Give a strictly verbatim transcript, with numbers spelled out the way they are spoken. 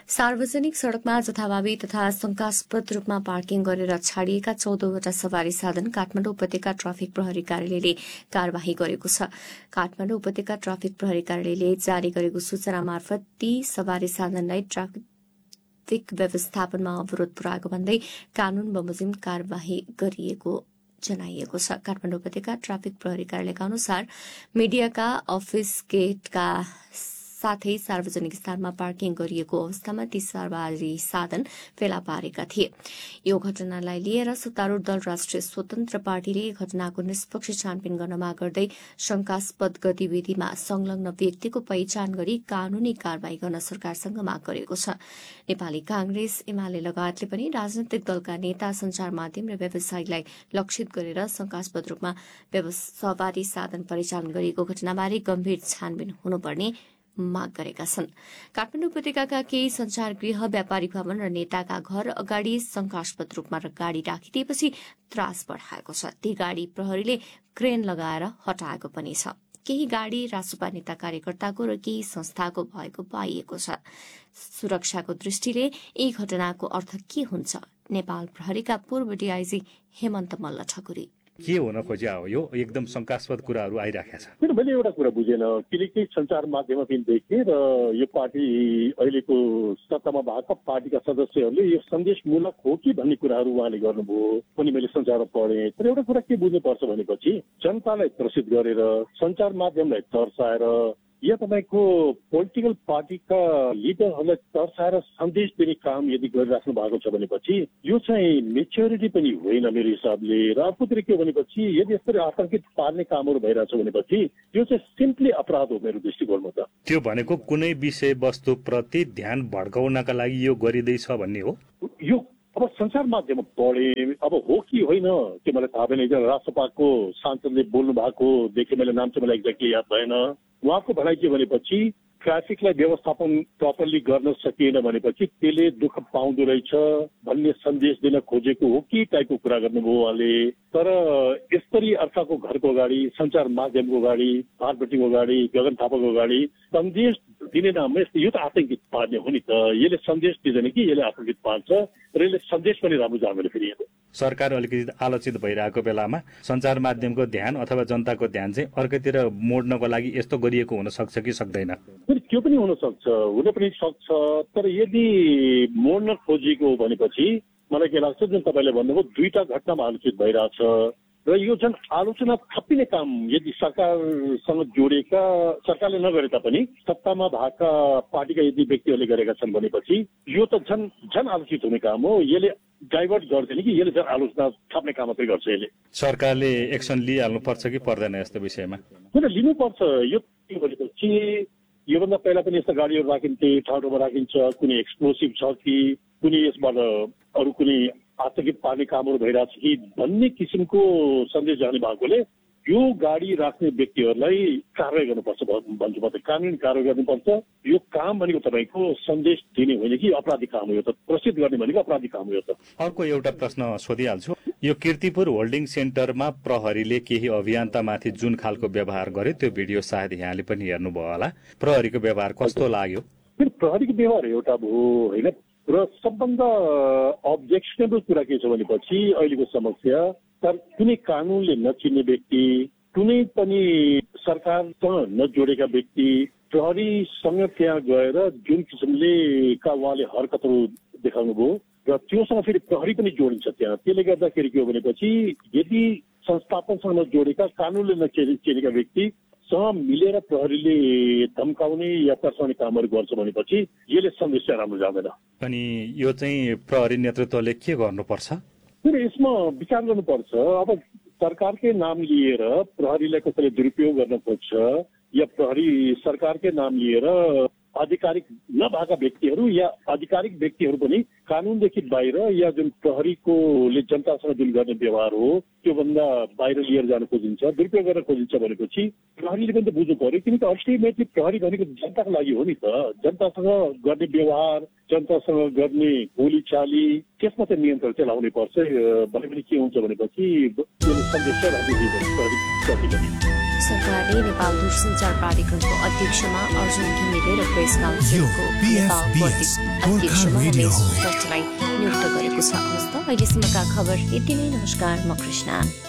सार्वजनिक सड़कमा जथाभावी तथा शंकास्पद रूपमा पार्किङ गरेर छाडिएका चौधवटा सवारी साधन काठमाडौँ उपत्यका ट्राफिक प्रहरी कार्यालयले कार्यवाही गरेको छ। काठमाडौँ उपत्यका ट्राफिक प्रहरी कार्यालयले जारी गरेको सूचना मार्फत ती सवारी साधनलाई ट्राफिक व्यवस्थापनमा अवरोध पुर्याएको भन्दै कानून बमोजिम कार्यवाही गरिएको जनाइएको छ। काठमाडौँ उपत्यका ट्राफिक प्रहरी कार्यालयका अनुसार मीडियाका अफिस गेटका साथै सार्वजनिक स्थानमा पार्किङ गरिएको अवस्थामा ती सवारी साधन फेला पारेका थिए। यो घटनालाई लिएर सत्तारूढ़ दल राष्ट्रिय स्वतन्त्र पार्टीले घटनाको निष्पक्ष छानबिन गर्न माग गर्दै शंकास्पद गतिविधिमा संलग्न व्यक्तिको पहिचान गरी कानूनी कार्यवाही गर्न सरकारसँग माग गरेको छ। नेपाली कांग्रेस एमाले लगायतले पनि राजनैतिक दलका नेता, संचार माध्यम र व्यवसायीलाई लक्षित गरेर शंकास्पद रूपमा सवारी साधन परिचालन गरिएको घटनाबारे गम्भीर छानबिन हुनुपर्ने माग गरेका छन्। काठमाडौँ उपत्यकाका केही संचार गृह, व्यापारी भवन र नेताका घर अगाडि शंकास्पद रूपमा गाड़ी राखिदिएपछि त्रास बढ़ाएको छ। ती गाड़ी प्रहरीले क्रेन लगाएर हटाएको पनि छ। केही गाड़ी रासपा नेता कार्यकर्ताको र केही संस्थाको भएको पाइएको छ। सुरक्षाको दृष्टिले यी घटनाको अर्थ के हुन्छ? नेपाल प्रहरीका पूर्व डीआईजी हेमन्त मल्ल ठकुरी के हुन खोज्या हो? यो एकदम शंकास्पद कुराहरू आइराखेको छ। किन मैले एउटा कुरा बुझेन, किनकि संचार माध्यममा पनि देखेँ र यो पार्टी अहिलेको सत्तामा भएका पार्टीका सदस्यहरूले यो सन्देशमूलक हो कि भन्ने कुराहरू उहाँले गर्नुभयो पनि मैले संचारमा पढेँ। तर एउटा कुरा के बुझ्नुपर्छ भनेपछि जनतालाई त्रसित गरेर संचार माध्यमलाई तर्साएर या तपाईँको पोलिटिकल पार्टीका लिडरहरूलाई तर्साएर सन्देश दिने काम यदि गरिराख्नु भएको छ भनेपछि यो चाहिँ मेच्योरिटी पनि होइन मेरो हिसाबले। र अर्कोतिर के भनेपछि यदि यसरी आतंकित पार्ने कामहरू भइरहेछ भनेपछि यो चाहिँ सिम्पली अपराध हो मेरो दृष्टिकोणमा। त त्यो भनेको कुनै विषयवस्तु प्रति ध्यान भड्काउनका लागि यो गरिँदैछ भन्ने हो। यो अब संचार माध्यममा पढे, अब हो कि होइन त्यो मलाई थाहा भएन। राष्ट्रपाको सांसदले बोल्नु भएको देखेँ मैले, नाम चाहिँ मलाई एक्ज्याक्टली याद भएन। उहाँको भनाइ के भनेपछि ट्राफिकलाई व्यवस्थापन प्रपरली गर्न सकिएन भनेपछि त्यसले दुःख पाउँदो रहेछ भन्ने सन्देश दिन खोजेको हो कि टाइपको कुरा गर्नुभयो उहाँले। तर यसरी अर्काको घरको अगाडि, संचार माध्यमको अगाडि, भाटबटीको अगाडि, गगन थापाको अगाडि सन्देश दिने नाममा यो त आतंकित पार्ने हो नि त। यसले सन्देश दिँदैन कि यसले आतंकित पार्छ र यसले सन्देश पनि राम्रो जाँदैन। फेरि सरकार अलिकति आलोचित भइरहेको बेलामा संचार माध्यमको ध्यान अथवा जनताको ध्यान चाहिँ अर्कैतिर मोड्नको लागि यस्तो गरिएको हुन सक्छ कि सक्दैन? त्यो पनि हुन सक्छ, हुन पनि सक्छ। तर यदि मोड्न खोजिएको हो भनेपछि मलाई के लाग्छ, जुन तपाईँले भन्नुभयो दुईटा घटनामा आलोचित भइरहेछ र यो जुन आलोचना थपिने काम यदि सरकारसँग जोडिएका, सरकारले नगरे तापनि सत्तामा भएका पार्टीका यदि व्यक्तिहरूले गरेका छन् भनेपछि यो त झन् झन् आलोचित हुने काम हो। यसले डाइभर्ट गर्दैन कि यसले झन् आलोचना थप्ने काम मात्रै गर्छ। यसले सरकारले एक्सन लिइहाल्नुपर्छ कि पर्दैन यस्तो विषयमा? होइन, लिनुपर्छ। यो भनेपछि योभन्दा पहिला पनि यस्ता गाडीहरू राखिन्थे, ठाउँ ठाउँमा राखिन्छ। कुनै एक्सप्लोसिभ छ कि कुनै यसबाट अरू कुनै आतंकित पार्ने कामहरू भइरहेछ कि भन्ने किसिमको सन्देश जाने भएकोले यो गाडी राख्ने व्यक्तिहरूलाई कारवाही गर्नुपर्छ भन्छु म त। कानुनी कारवाही गर्नुपर्छ। यो काम भनेको तपाईँको सन्देश दिने होइन कि अपराधिक काम हो। यो त प्रसिद्ध गर्ने भनेको अपराधिक काम हो। यो त अर्को एउटा प्रश्न सोधिहाल्छु। यो किर्तिपुर होल्डिङ सेन्टरमा प्रहरीले केही अभियन्तामाथि जुन खालको व्यवहार गर्यो त्यो भिडियो सायद यहाँले पनि हेर्नुभयो होला। प्रहरीको व्यवहार कस्तो लाग्यो? प्रहरीको व्यवहार एउटा भयो होइन, र सबभन्दा अब्जेक्सनेबल कुरा के छ भनेपछि अहिलेको समस्या तर कुनै कानुनले नचिन्ने व्यक्ति, कुनै पनि सरकारसँग नजोडेका व्यक्ति प्रहरीसँग त्यहाँ गएर जुन किसिमले का उहाँले हरकतहरू देखाउनु भयो र त्योसँग फेरि प्रहरी पनि जोडिन्छ त्यहाँ। त्यसले गर्दाखेरि के हो भनेपछि यदि संस्थापनसँग नजोडेका, कानुनले नचिनेका व्यक्ति सँग मिलेर प्रहरीले धम्काउने या तर्साउने कामहरू गर्छ भनेपछि यसले सन्देश चाहिँ राम्रो जाँदैन। अनि यो चाहिँ प्रहरी नेतृत्वले के गर्नुपर्छ? यसमा विचार गर्नुपर्छ। अब सरकारकै नाम लिएर प्रहरीलाई कसैले दुरुपयोग गर्न खोज्छ या प्रहरी सरकारकै नाम लिएर आधिकारिक नभएका व्यक्तिहरू या आधिकारिक व्यक्तिहरू पनि कानुनदेखि बाहिर या जुन प्रहरीकोले जनतासँग जुन गर्ने व्यवहार हो त्योभन्दा बाहिर लिएर जान खोजिन्छ, दुरुपयोग गर्न खोजिन्छ भनेपछि प्रहरीले पनि त बुझ्नु पर्यो। किनकि अल्टिमेटली प्रहरी भनेको जनताको लागि हो नि त। जनतासँग गर्ने व्यवहार, जनतासँग गर्ने बोलीचाली त्यसमा चाहिँ नियन्त्रण चाहिँ लाउनै पर्छ। भने पनि के हुन्छ भनेपछि सन्देश चाहिँ सरकारले नेपाल दूरसञ्चार प्राधिकरणको अध्यक्षमा अर्जुन घिमिरे र प्रेस काउन्सिलको नेपाल अध्यक्षमा उमेश श्रेष्ठलाई नियुक्त गरेको छ। हस्त अहिलेसम्मका खबर यति नै। नमस्कार, म कृष्ण।